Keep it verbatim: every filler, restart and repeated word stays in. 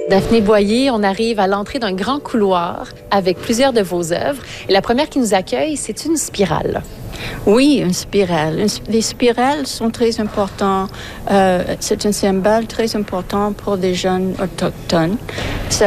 Daphné Boyer, on arrive à l'entrée d'un grand couloir avec plusieurs de vos œuvres. Et la première qui nous accueille, c'est une spirale. Oui, une spirale. Les spirales sont très importantes. Euh, c'est un symbole très important pour des jeunes autochtones. Ça